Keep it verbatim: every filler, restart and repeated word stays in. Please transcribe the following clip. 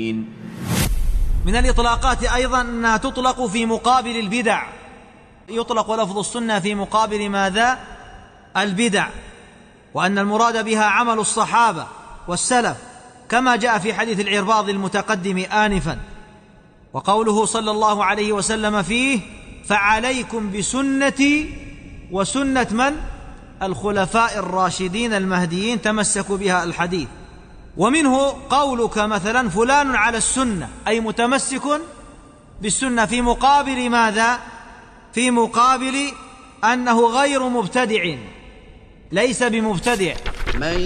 المهديين. من الإطلاقات أيضا أنها تطلق في مقابل البدع، يطلق لفظ السنة في مقابل ماذا؟ البدع، وأن المراد بها عمل الصحابة والسلف كما جاء في حديث العرباض المتقدم آنفا، وقوله صلى الله عليه وسلم فيه: فعليكم بسنتي وسنة من؟ الخلفاء الراشدين المهديين، تمسكوا بها الحديث. ومنه قولك مثلا فلان على السنة، أي متمسك بالسنة، في مقابل ماذا؟ في مقابل أنه غير مبتدع، ليس بمبتدع.